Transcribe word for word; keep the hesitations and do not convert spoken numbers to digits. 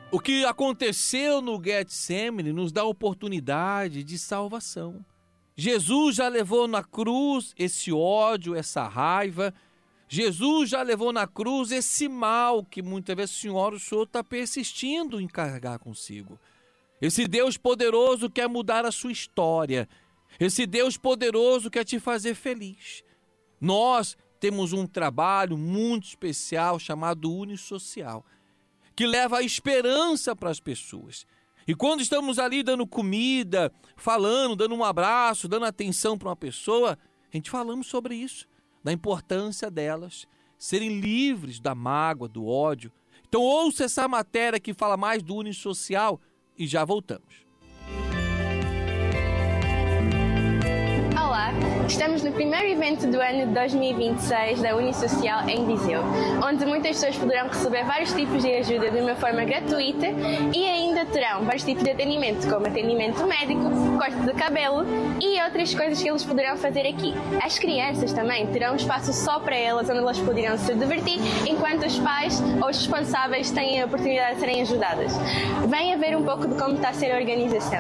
O que aconteceu no Getsemane nos dá a oportunidade de salvação. Jesus já levou na cruz esse ódio, essa raiva. Jesus já levou na cruz esse mal que muitas vezes, Senhor, o Senhor está persistindo em carregar consigo. Esse Deus poderoso quer mudar a sua história. Esse Deus poderoso quer te fazer feliz. Nós temos um trabalho muito especial chamado Unisocial, que leva a esperança para as pessoas. E quando estamos ali dando comida, falando, dando um abraço, dando atenção para uma pessoa, a gente falamos sobre isso, da importância delas serem livres da mágoa, do ódio. Então ouça essa matéria que fala mais do Unisocial e já voltamos. Olá, estamos no primeiro evento do ano de dois mil e vinte e seis da Unisocial em Viseu, onde muitas pessoas poderão receber vários tipos de ajuda de uma forma gratuita e ainda terão vários tipos de atendimento, como atendimento médico, corte de cabelo e outras coisas que eles poderão fazer aqui. As crianças também terão um espaço só para elas, onde elas poderão se divertir, enquanto os pais ou os responsáveis têm a oportunidade de serem ajudadas. Venha ver um pouco de como está a ser a organização.